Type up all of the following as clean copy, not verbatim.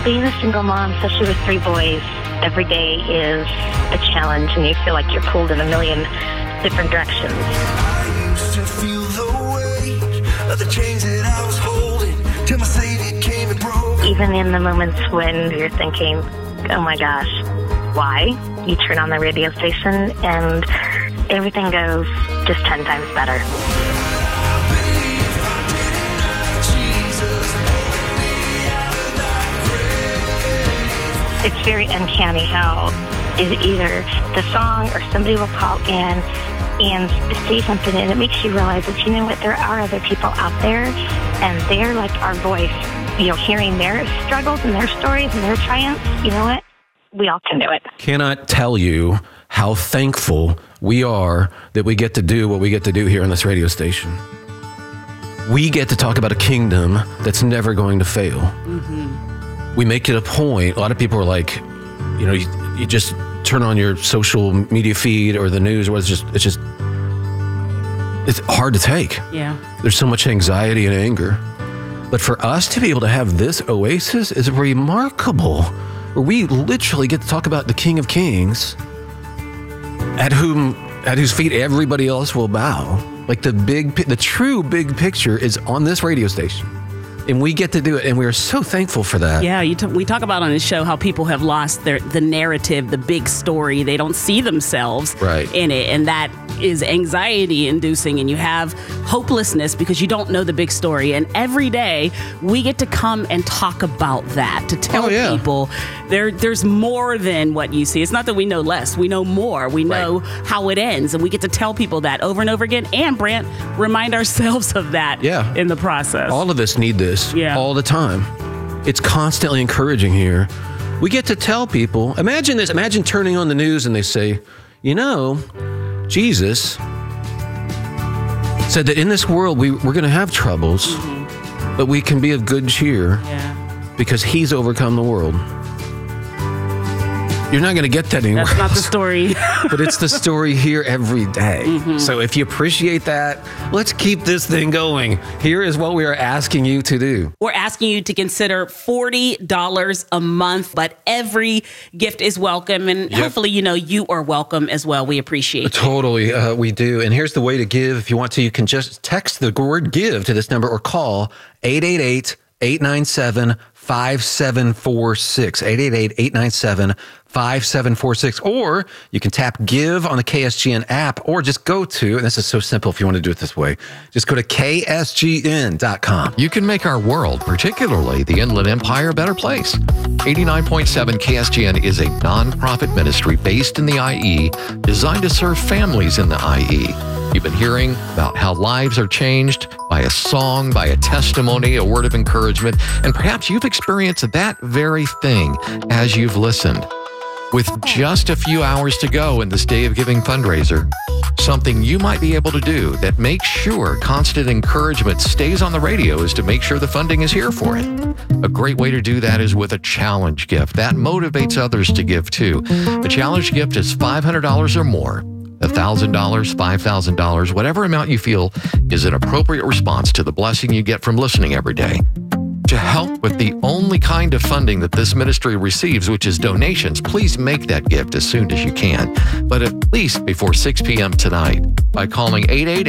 Being a single mom, especially with 3 boys, every day is a challenge, and you feel like you're pulled in a million different directions. I used to feel the weight of the chains that I was holding till my Savior came and broke. Even in the moments when you're thinking, oh my gosh, why? You turn on the radio station and everything goes just 10 times better. It's very uncanny how is either the song or somebody will call in and say something, and it makes you realize that, you know what, there are other people out there, and they're like our voice, you know, hearing their struggles and their stories and their triumphs. You know what? We all can do it. Cannot tell you how thankful we are that we get to do what we get to do here on this radio station. We get to talk about a kingdom that's never going to fail. Mm-hmm. We make it a point. A lot of people are like, you know, you just turn on your social media feed or the news, or it's hard to take. Yeah. There's so much anxiety and anger. But for us to be able to have this oasis is remarkable, where we literally get to talk about the King of Kings, at whose feet everybody else will bow. Like the true big picture is on this radio station. And we get to do it, and we are so thankful for that. Yeah, we talk about on this show how people have lost the narrative, the big story. They don't see themselves in it, and that is anxiety-inducing, and you have hopelessness because you don't know the big story. And every day, we get to come and talk about that, to tell people there's more than what you see. It's not that we know less. We know more. We know how it ends, and we get to tell people that over and over again, and, Brant, remind ourselves of that in the process. All of us need this all the time. It's constantly encouraging here. We get to tell people, imagine this, imagine turning on the news and they say, you know, Jesus said that in this world we're going to have troubles, but we can be of good cheer because he's overcome the world. You're not going to get that anywhere That's not else. the story. But it's the story here every day. So if you appreciate that, let's keep this thing going. Here is what we are asking you to do. We're asking you to consider $40 a month, but every gift is welcome. And hopefully, you know, you are welcome as well. We appreciate it. Totally, we do. And here's the way to give. If you want to, you can just text the word give to this number or call 888-897-5746. 888-897-5746. Or you can tap give on the KSGN app, or just go to, and this is so simple if you want to do it this way, just go to ksgn.com. You can make our world, particularly the Inland Empire, a better place. 89.7 KSGN is a nonprofit ministry based in the IE, designed to serve families in the IE. You've been hearing about how lives are changed by a song, by a testimony, a word of encouragement, and perhaps you've experienced that very thing as you've listened. With just a few hours to go in this Day of Giving fundraiser, something you might be able to do that makes sure constant encouragement stays on the radio is to make sure the funding is here for it. A great way to do that is with a challenge gift. That motivates others to give too. The challenge gift is $500 or more. $1,000, $5,000, whatever amount you feel is an appropriate response to the blessing you get from listening every day. To help with the only kind of funding that this ministry receives, which is donations, please make that gift as soon as you can, but at least before 6 p.m. tonight by calling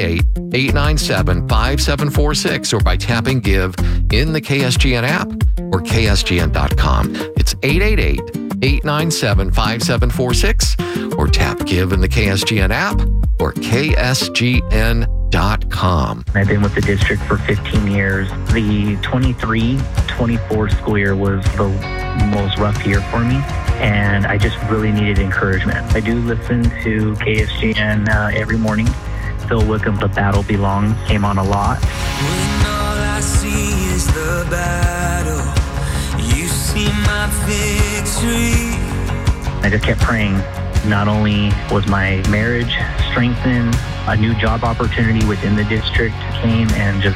888-897-5746 or by tapping give in the KSGN app or ksgn.com. It's 888-897-5746 or tap give in the KSGN app or ksgn.com. I've been with the district for 15 years. The 23-24 school year was the most rough year for me, and I just really needed encouragement. I do listen to KSGN every morning. Phil Wickham, The Battle Belongs, came on a lot. When all I see is the battle, you see my victory. I just kept praying. Not only was my marriage strengthened, a new job opportunity within the district came and just